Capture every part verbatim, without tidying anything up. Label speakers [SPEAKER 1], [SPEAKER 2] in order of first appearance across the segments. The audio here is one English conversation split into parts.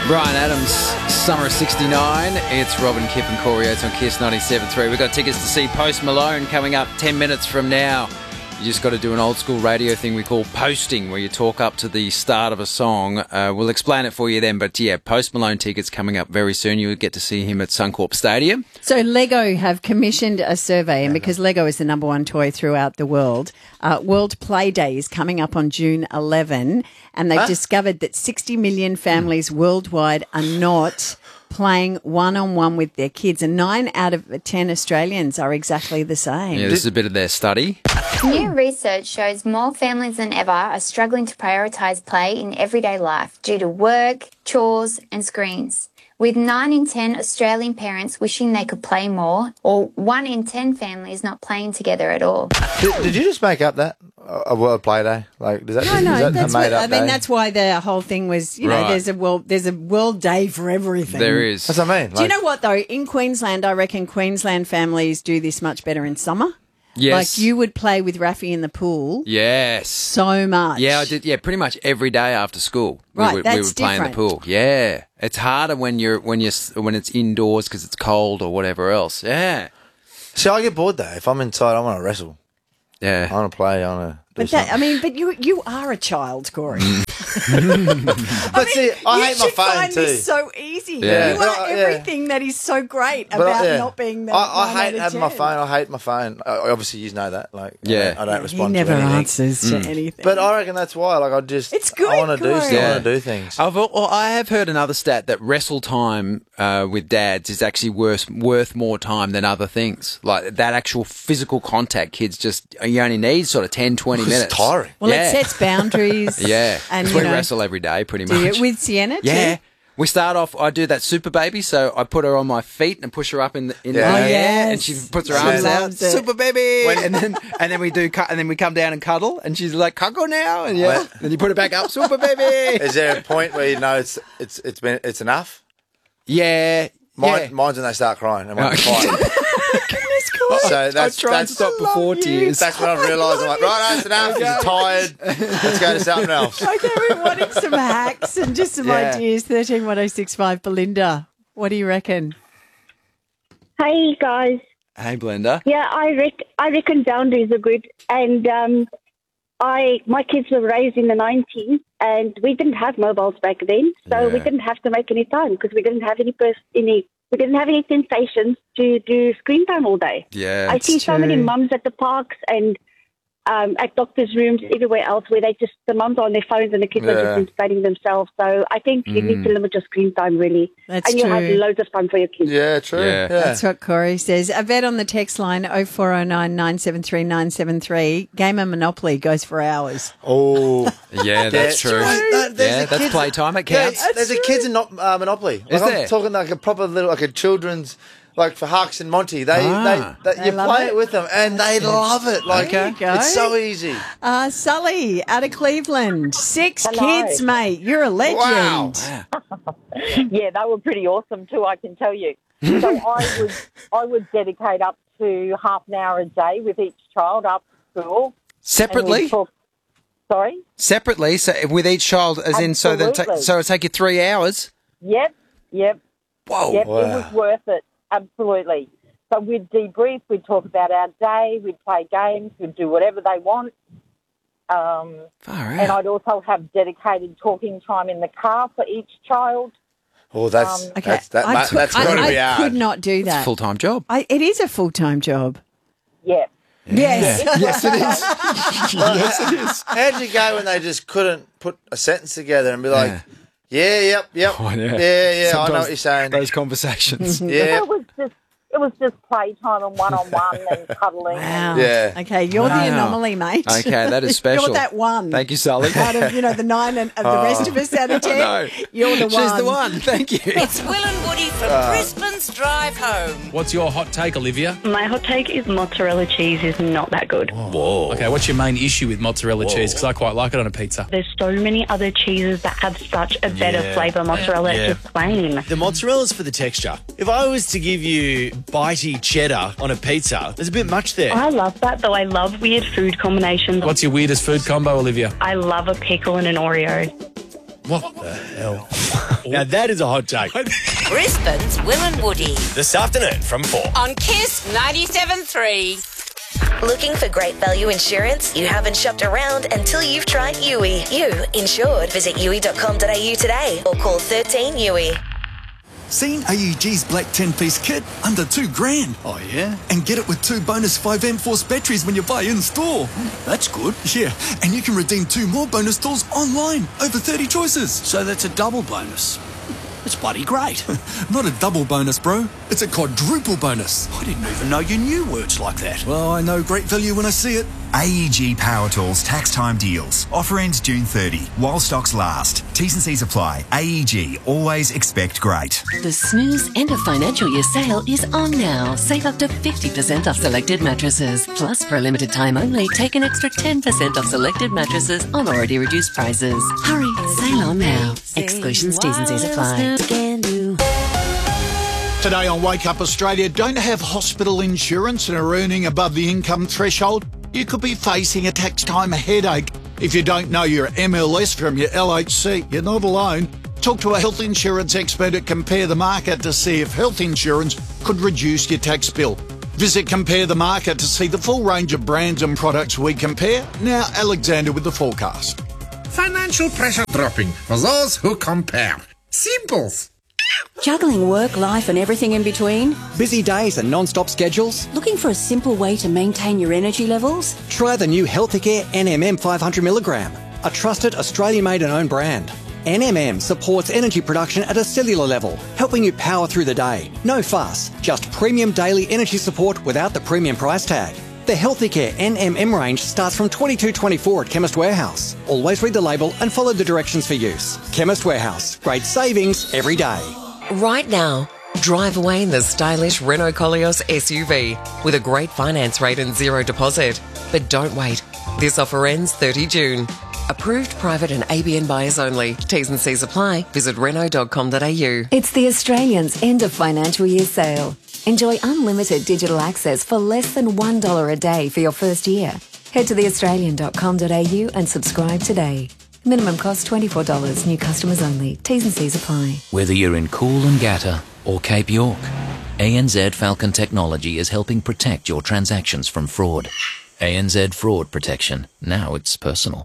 [SPEAKER 1] Bryan Adams, Summer of sixty-nine. It's Robin, Kip and Corey Oates on Kiss ninety-seven point three. We've got tickets to see Post Malone coming up ten minutes from now. You just got to do an old school radio thing we call posting, where you talk up to the start of a song. Uh, we'll explain it for you then. But yeah, Post Malone tickets coming up very soon. You'll get to see him at Suncorp Stadium.
[SPEAKER 2] So Lego have commissioned a survey, and because Lego is the number one toy throughout the world, uh, World Play Day is coming up on June eleventh, and they've huh? discovered that sixty million families worldwide are not playing one-on-one with their kids, and nine out of ten Australians are exactly the same.
[SPEAKER 1] Yeah, this is a bit of their study.
[SPEAKER 3] New research shows more families than ever are struggling to prioritise play in everyday life due to work, chores and screens. With nine in ten Australian parents wishing they could play more, or one in ten families not playing together at all.
[SPEAKER 4] Did, did you just make up that? A World Play Day? Like, does that,
[SPEAKER 2] no, no,
[SPEAKER 4] is that
[SPEAKER 2] that's
[SPEAKER 4] a made
[SPEAKER 2] what,
[SPEAKER 4] up
[SPEAKER 2] I mean,
[SPEAKER 4] day?
[SPEAKER 2] that's why the whole thing was, you know,
[SPEAKER 1] Right.
[SPEAKER 2] there's a world, there's a world day for everything.
[SPEAKER 1] There is.
[SPEAKER 4] That's what I mean.
[SPEAKER 2] Do you
[SPEAKER 4] Like-
[SPEAKER 2] know what though? In Queensland, I reckon Queensland families do this much better in summer.
[SPEAKER 1] Yes.
[SPEAKER 2] Like you would play with Raffy in the pool
[SPEAKER 1] Yes.
[SPEAKER 2] so much.
[SPEAKER 1] Yeah, I did. Yeah, pretty much every day after school,
[SPEAKER 2] Right,
[SPEAKER 1] we would,
[SPEAKER 2] that's
[SPEAKER 1] we would play in the
[SPEAKER 2] different.
[SPEAKER 1] pool. Yeah, it's harder when you're when you're when it's indoors because it's cold or whatever else. Yeah,
[SPEAKER 4] See, I get bored though. If I'm inside, I want to wrestle. I
[SPEAKER 1] yeah.
[SPEAKER 4] want to play. I want to do
[SPEAKER 2] But that,
[SPEAKER 4] something.
[SPEAKER 2] I mean, but you you are a child, Corey.
[SPEAKER 4] but see, I
[SPEAKER 2] you
[SPEAKER 4] hate my
[SPEAKER 2] should
[SPEAKER 4] phone
[SPEAKER 2] find
[SPEAKER 4] too.
[SPEAKER 2] this so easy.
[SPEAKER 1] Yeah.
[SPEAKER 2] You
[SPEAKER 4] But
[SPEAKER 2] are
[SPEAKER 4] I- yeah.
[SPEAKER 2] everything that is so great
[SPEAKER 4] But
[SPEAKER 2] about
[SPEAKER 4] I- yeah.
[SPEAKER 2] not being the
[SPEAKER 4] I, I
[SPEAKER 2] nine
[SPEAKER 4] hate
[SPEAKER 2] out of
[SPEAKER 4] having my
[SPEAKER 2] ten.
[SPEAKER 4] phone. I hate my phone. I, obviously, you know that. Like, I
[SPEAKER 1] Yeah.
[SPEAKER 4] don't, I don't
[SPEAKER 2] He
[SPEAKER 4] respond
[SPEAKER 2] never
[SPEAKER 4] to anything.
[SPEAKER 2] answers to anything.
[SPEAKER 4] But I reckon that's why. Like, I just,
[SPEAKER 2] It's good,
[SPEAKER 4] I want to do.
[SPEAKER 2] Corey.
[SPEAKER 4] stuff. I
[SPEAKER 1] Yeah.
[SPEAKER 4] want to do things.
[SPEAKER 1] I've, well, I have heard another stat that wrestle time uh, with dads is actually worth worth more time than other things. Like that actual physical contact, kids just you only need sort of ten, twenty
[SPEAKER 4] It's
[SPEAKER 1] minutes.
[SPEAKER 4] tiring.
[SPEAKER 2] well,
[SPEAKER 1] yeah.
[SPEAKER 2] it sets boundaries.
[SPEAKER 1] Yeah,
[SPEAKER 2] and
[SPEAKER 1] 'Cause
[SPEAKER 2] you
[SPEAKER 1] we
[SPEAKER 2] know,
[SPEAKER 1] wrestle every day, pretty
[SPEAKER 2] do
[SPEAKER 1] much.
[SPEAKER 2] you, with Sienna.
[SPEAKER 1] Yeah.
[SPEAKER 2] too?
[SPEAKER 1] We start off, I do that super baby, so I put her on my feet and push her up in the, in
[SPEAKER 4] Yeah.
[SPEAKER 1] the
[SPEAKER 4] Oh,
[SPEAKER 1] air,
[SPEAKER 2] yes.
[SPEAKER 1] and she puts her
[SPEAKER 2] She
[SPEAKER 1] arms out,
[SPEAKER 2] loves it.
[SPEAKER 1] super baby, and then and then we do, cu- and then we come down and cuddle, and she's like, cuddle now, and yeah,
[SPEAKER 4] What?
[SPEAKER 1] then you put her back up, super baby.
[SPEAKER 4] Is there a point where you know it's it's it's been it's enough?
[SPEAKER 1] Yeah,
[SPEAKER 4] Mine,
[SPEAKER 1] yeah.
[SPEAKER 4] Mine's when they start crying and want to
[SPEAKER 1] Okay.
[SPEAKER 4] fight.
[SPEAKER 2] Goodness, Corey.
[SPEAKER 4] So that's
[SPEAKER 1] I try and
[SPEAKER 4] that's,
[SPEAKER 1] stop before
[SPEAKER 2] you.
[SPEAKER 1] tears.
[SPEAKER 4] that's when I've realised. I'm like, right, that's enough. You're tired. Let's go to something else.
[SPEAKER 2] Okay, we're wanting some hacks and just some
[SPEAKER 4] Yeah.
[SPEAKER 2] ideas. thirteen one oh six five, Belinda. What do you reckon?
[SPEAKER 5] Hey guys,
[SPEAKER 1] Hey, Blender.
[SPEAKER 5] yeah, I rec- I reckon boundaries are good, and um, I my kids were raised in the nineties, and we didn't have mobiles back then, so we
[SPEAKER 1] Yeah.
[SPEAKER 5] didn't have to make any time because we didn't have any pers- any we didn't have any sensations to do screen time all day.
[SPEAKER 1] Yeah,
[SPEAKER 5] I see so many
[SPEAKER 2] true.
[SPEAKER 5] mums at the parks and um, at doctors' rooms, everywhere else, where they just the mums are on their phones and the kids are
[SPEAKER 4] Yeah.
[SPEAKER 5] just entertaining themselves. So I think you need to limit your screen time really,
[SPEAKER 2] That's
[SPEAKER 5] and you have
[SPEAKER 2] true.
[SPEAKER 5] loads of fun for your kids.
[SPEAKER 4] Yeah, true.
[SPEAKER 1] Yeah.
[SPEAKER 4] Yeah.
[SPEAKER 2] That's what Corey says. A vet on the text line oh four oh nine, nine seven three, nine seven three. Game of Monopoly goes for hours.
[SPEAKER 4] Oh,
[SPEAKER 1] yeah, that's true.
[SPEAKER 4] That- there's
[SPEAKER 1] Yeah,
[SPEAKER 4] the
[SPEAKER 1] that's
[SPEAKER 4] kids-
[SPEAKER 1] playtime. It
[SPEAKER 4] Yeah,
[SPEAKER 1] counts.
[SPEAKER 4] there's a kids in not, uh, Monopoly. Like
[SPEAKER 1] Is
[SPEAKER 4] I'm
[SPEAKER 1] there?
[SPEAKER 4] talking like a proper little, like a children's, like for Hux and Monty. They,
[SPEAKER 1] Ah.
[SPEAKER 4] they, they,
[SPEAKER 2] They
[SPEAKER 4] you
[SPEAKER 2] love
[SPEAKER 4] play
[SPEAKER 2] it.
[SPEAKER 4] it with them and they love it. Like
[SPEAKER 2] There you go.
[SPEAKER 4] it's so easy.
[SPEAKER 2] Uh, Sully out of Cleveland. Six
[SPEAKER 6] Hello.
[SPEAKER 2] kids, mate. You're a legend.
[SPEAKER 4] Wow.
[SPEAKER 6] Yeah, they were pretty awesome too, I can tell you. So I would I would dedicate up to half an hour a day with each child after school. and
[SPEAKER 1] Separately,
[SPEAKER 6] we'd talk- Sorry?
[SPEAKER 1] separately, so with each child, as in, so then, ta-
[SPEAKER 6] Absolutely.
[SPEAKER 1] so it'll take you three hours.
[SPEAKER 6] Yep, yep,
[SPEAKER 1] Whoa.
[SPEAKER 6] yep.
[SPEAKER 4] wow.
[SPEAKER 6] It was worth it. Absolutely. So we'd debrief, we'd talk about our day, we'd play games, we'd do whatever they want. Um,
[SPEAKER 1] Far
[SPEAKER 6] and
[SPEAKER 1] out.
[SPEAKER 6] I'd also have dedicated talking time in the car for each child.
[SPEAKER 4] Oh, that's
[SPEAKER 6] Um,
[SPEAKER 2] Okay.
[SPEAKER 4] that's that,
[SPEAKER 2] I
[SPEAKER 4] that,
[SPEAKER 2] could-
[SPEAKER 4] that's
[SPEAKER 2] I,
[SPEAKER 4] got to
[SPEAKER 2] I
[SPEAKER 4] be hard.
[SPEAKER 2] could not do that.
[SPEAKER 1] Full time job.
[SPEAKER 2] I, it is a full-time job.
[SPEAKER 6] Yeah.
[SPEAKER 2] Yes.
[SPEAKER 1] Yes, it is. yes, it is.
[SPEAKER 4] How'd you go when they just couldn't put a sentence together and be like,
[SPEAKER 1] Yeah.
[SPEAKER 4] yeah, yep, yep,
[SPEAKER 1] Oh, yeah.
[SPEAKER 4] yeah, yeah, I know
[SPEAKER 1] Sometimes
[SPEAKER 4] what you're saying.
[SPEAKER 1] Those conversations.
[SPEAKER 4] Yeah,
[SPEAKER 6] It was just it was just playtime and one on one and cuddling.
[SPEAKER 2] Wow.
[SPEAKER 4] Yeah.
[SPEAKER 2] Okay, you're
[SPEAKER 1] Wow.
[SPEAKER 2] the anomaly, mate.
[SPEAKER 1] Okay, that is special.
[SPEAKER 2] You're that one.
[SPEAKER 1] Thank you, Sully.
[SPEAKER 2] Out of, you know, the nine and of the rest of us out of ten,
[SPEAKER 1] No.
[SPEAKER 2] you're the one.
[SPEAKER 1] She's the one. Thank you.
[SPEAKER 7] It's Will and Woody from Brisbane's Drive Home.
[SPEAKER 8] What's your hot take, Olivia?
[SPEAKER 9] My hot take is mozzarella cheese is not that good.
[SPEAKER 8] Whoa. Okay, what's your main issue with mozzarella cheese? Because I quite like it on a pizza.
[SPEAKER 9] There's so many other cheeses that have such a better
[SPEAKER 8] Yeah.
[SPEAKER 9] flavour. Mozzarella
[SPEAKER 8] Yeah.
[SPEAKER 9] is just plain.
[SPEAKER 10] The mozzarella's for the texture. If I was to give you bitey cheddar on a pizza, there's a bit much there.
[SPEAKER 9] I love that, though. I love weird food combinations.
[SPEAKER 8] What's your weirdest food combo, Olivia?
[SPEAKER 9] I love a pickle and an Oreo.
[SPEAKER 10] What the hell? Now that is a hot take.
[SPEAKER 7] Brisbane's Will and Woody
[SPEAKER 10] This afternoon from four.
[SPEAKER 7] on Kiss ninety-seven point three.
[SPEAKER 11] Looking for great value insurance? You haven't shopped around until you've tried U I. You insured. Visit U I dot com dot a u today or call thirteen U I.
[SPEAKER 12] Seen A E G's black ten-piece kit? Under two grand.
[SPEAKER 13] Oh, yeah?
[SPEAKER 12] And get it with two bonus five amp force batteries when you buy in-store.
[SPEAKER 13] That's good.
[SPEAKER 12] Yeah, and you can redeem two more bonus tools online. Over thirty choices.
[SPEAKER 13] So that's a double bonus. It's bloody great.
[SPEAKER 12] Not a double bonus, bro. It's a quadruple bonus.
[SPEAKER 13] I didn't even know you knew words like that.
[SPEAKER 12] Well, I know great value when I see it.
[SPEAKER 14] A E G Power Tools tax time deals. Offer ends June thirtieth while stocks last. T's and C's apply. A E G, always expect great.
[SPEAKER 15] The Snooze End of Financial Year sale is on now. Save up to fifty percent off selected mattresses. Plus, for a limited time only, take an extra ten percent off selected mattresses on already reduced prices. Hurry, sale on now. Exclusions, T's and C's apply.
[SPEAKER 16] Today on Wake Up Australia, don't have hospital insurance and are earning above the income threshold? You could be facing a tax time headache. If you don't know your M L S from your L H C, you're not alone. Talk to a health insurance expert at Compare the Market to see if health insurance could reduce your tax bill. Visit Compare the Market to see the full range of brands and products we compare. Now, Alexander with the forecast.
[SPEAKER 17] Financial pressure dropping for those who compare. Simples.
[SPEAKER 18] Juggling work, life and everything in between?
[SPEAKER 19] Busy days and non-stop schedules?
[SPEAKER 18] Looking for a simple way to maintain your energy levels?
[SPEAKER 19] Try the new Healthicare N M M five hundred milligram, a trusted Australian-made and owned brand. N M M supports energy production at a cellular level, helping you power through the day. No fuss, just premium daily energy support without the premium price tag. The Healthicare N M M range starts from twenty-two twenty-four at Chemist Warehouse. Always read the label and follow the directions for use. Chemist Warehouse, great savings every day.
[SPEAKER 15] Right now, drive away in the stylish Renault Koleos S U V with a great finance rate and zero deposit. But don't wait. This offer ends thirtieth June. Approved private and A B N buyers only. T's and C's apply. Visit renault dot com dot a u.
[SPEAKER 20] It's the Australians' end of financial year sale. Enjoy unlimited digital access for less than one dollar a day for your first year. Head to the australian dot com dot a u and subscribe today. Minimum cost twenty-four dollars. New customers only. T's and C's apply.
[SPEAKER 21] Whether you're in Coolangatta or Cape York, A N Z Falcon Technology is helping protect your transactions from fraud. A N Z Fraud Protection. Now it's personal.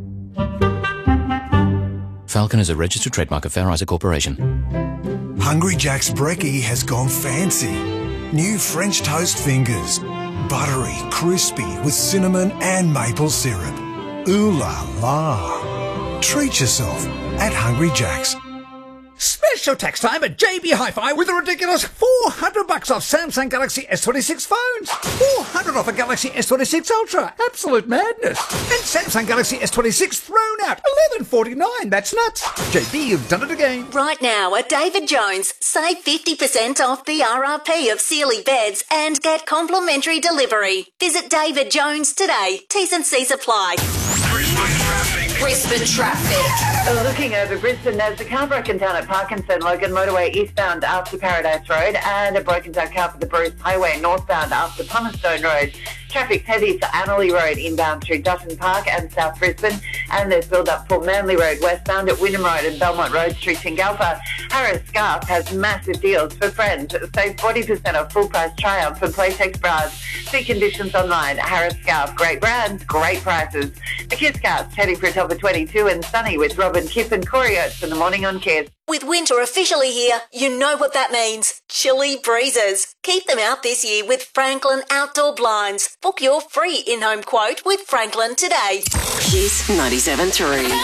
[SPEAKER 21] Falcon is a registered trademark of Fair Isaac Corporation.
[SPEAKER 22] Hungry Jack's brekkie has gone fancy. New French toast fingers. Buttery, crispy with cinnamon and maple syrup. Ooh la la. Treat yourself at Hungry Jack's.
[SPEAKER 23] Special tax time at J B Hi-Fi with a ridiculous four hundred bucks off Samsung Galaxy S twenty-six phones. four hundred off a Galaxy S twenty-six Ultra. Absolute madness. And Samsung Galaxy S twenty-six thrown out. eleven forty-nine. That's nuts. J B, you've done it again.
[SPEAKER 24] Right now at David Jones, save fifty percent off the R R P of Sealy beds and get complimentary delivery. Visit David Jones today. T's and C's apply.
[SPEAKER 7] Brisbane traffic.
[SPEAKER 6] Looking over Brisbane, there's a car broken down at Parkinson Logan Motorway eastbound after Paradise Road and a broken down car for the Bruce Highway northbound after Punnestone Road. Traffic's heavy to Annerley Road inbound through Dutton Park and South Brisbane, and there's build up for Manly Road westbound at Wynnum Road and Belmont Road through Tingalpa. Harris Scarf has massive deals for friends. Save forty percent off full price Triumph for Playtex bras. See conditions online. Harris Scarf, great brands, great prices. The Kiss Cast heading for a top of twenty-two and sunny with Robin Kipp and Corey Oates in the morning on Kiss.
[SPEAKER 24] With winter officially here, you know what that means. Chilly breezes. Keep them out this year with Franklin Outdoor Blinds. Book your free in-home quote with Franklin today.
[SPEAKER 15] Kiss ninety-seven point three.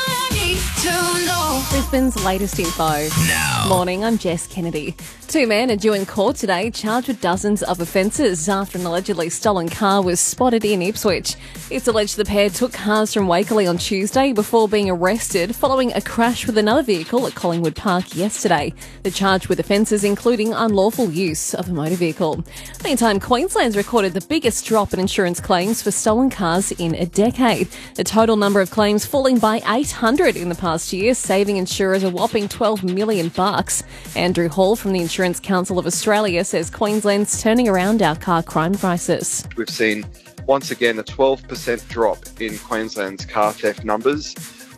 [SPEAKER 25] Brisbane's latest info.
[SPEAKER 21] Now.
[SPEAKER 25] Morning, I'm Jess Kennedy. Two men are due in court today, charged with dozens of offences after an allegedly stolen car was spotted in Ipswich. It's alleged the pair took cars from Wakerley on Tuesday before being arrested following a crash with another vehicle at Collingwood Park yesterday. They're charged with offences including unlawful use of a motor vehicle. Meantime, Queensland's recorded the biggest drop in insurance claims for stolen cars in a decade. The total number of claims falling by eight hundred in the past year, saving insurers a whopping twelve million bucks. Andrew Hall from the Insurance Council of Australia says Queensland's turning around our car crime crisis.
[SPEAKER 26] We've seen once again a twelve percent drop in Queensland's car theft numbers,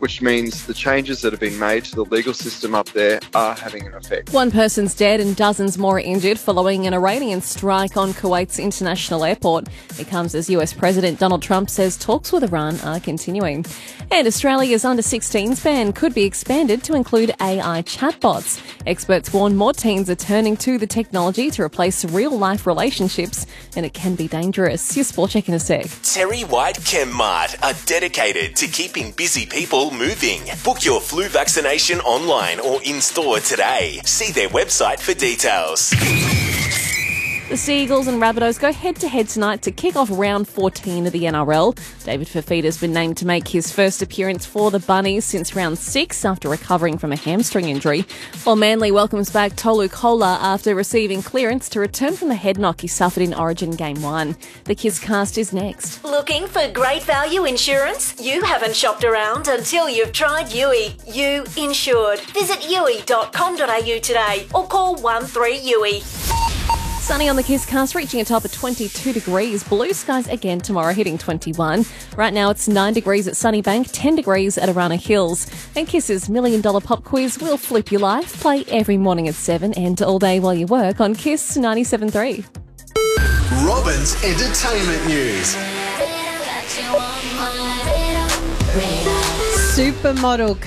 [SPEAKER 1] which means the changes that have been made to the legal system up there are having an effect.
[SPEAKER 25] One person's dead and dozens more injured following an Iranian strike on Kuwait's international airport. It comes as U S President Donald Trump says talks with Iran are continuing. And Australia's under sixteens ban could be expanded to include A I chatbots. Experts warn more teens are turning to the technology to replace real-life relationships, and it can be dangerous. Your Sport Check in a sec.
[SPEAKER 2] Terry White ChemMart are dedicated to keeping busy people moving. Book your flu vaccination online or in-store today. See their website for details.
[SPEAKER 25] The Seagulls and Rabbitohs go head-to-head tonight to kick off round fourteen of the N R L. David Fifita's been named to make his first appearance for the Bunnies since round six after recovering from a hamstring injury, while Manly welcomes back Tolu Kola after receiving clearance to return from the head knock he suffered in Origin Game one. The Kiss Cast is next.
[SPEAKER 24] Looking for great value insurance? You haven't shopped around until you've tried U I. You insured. Visit U I dot com dot A U today or call one three U I.
[SPEAKER 25] Sunny on the Kiss Cast, reaching a top of twenty-two degrees. Blue skies again tomorrow, hitting twenty-one. Right now it's nine degrees at Sunnybank, ten degrees at Arana Hills. And Kiss's Million Dollar Pop Quiz will flip your life. Play every morning at seven and all day while you work on Kiss ninety-seven point three.
[SPEAKER 3] Robin's Entertainment News.
[SPEAKER 4] Supermodel